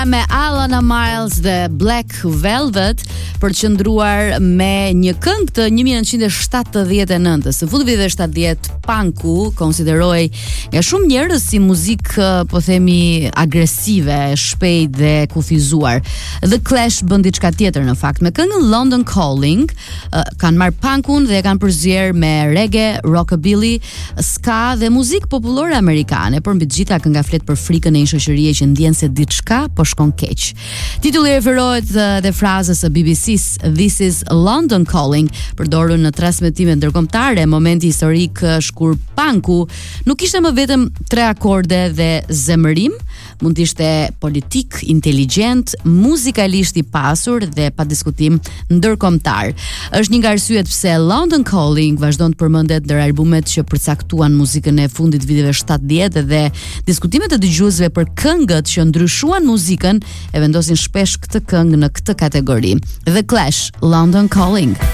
Me Alana Miles dhe Black Velvet për të qëndruar me një këngë të 1979-ës. Në fund viteve 70, punku konsideroi nga shumë njerëz si muzikë, po themi, agresive, shpejt dhe kufizuar. The Clash bën diçka tjetër në fakt. Me këngën London Calling kanë marrë punkun dhe e kanë përzier me reggae, rockabilly, ska dhe muzikë popullore amerikane, por mbi të gjitha kënga flet për frikën e një shoqërie që ndjen se diçka po shkon keq. Titulli referohet dhe frazës së BBC-s This is London Calling, përdorur në transmetime ndërkombëtare, momenti historik kur punku nuk ishte më vetëm 3 akorde dhe zemërim, mund të ishte politik, inteligjent, muzikalisht i pasur dhe pa diskutim ndërkombëtar. Është një nga arsyet pse London Calling vazhdon të përmendet ndër albumet që përcaktuan muzikën e fundit viteve 70 dhe diskutimet e dëgjuesve për këngët që ndryshuan muzikën e vendosin shpesh këtë këngë në këtë kategori. The Clash, London Calling.